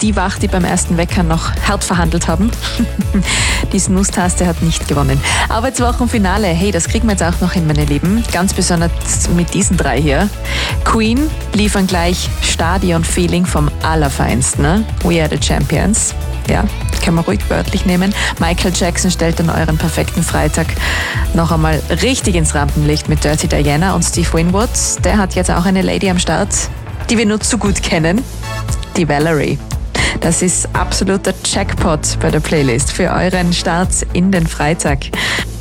die wach, die beim ersten Wecker noch hart verhandelt haben. Die Snooze-Taste hat nicht gewonnen. Arbeitswochenfinale, hey, das kriegen wir jetzt auch noch hin, meine Lieben. Ganz besonders mit diesen drei hier. Queen liefern gleich Stadion-Feeling vom Allerfeinsten. Ne? We are the champions. Ja, kann man ruhig wörtlich nehmen. Michael Jackson stellt dann euren perfekten Freitag noch einmal richtig ins Rampenlicht mit Dirty Diana. Und Steve Winwood, der hat jetzt auch eine Lady am Start, die wir nur zu gut kennen, die Valerie. Das ist absoluter Jackpot bei der Playlist für euren Start in den Freitag.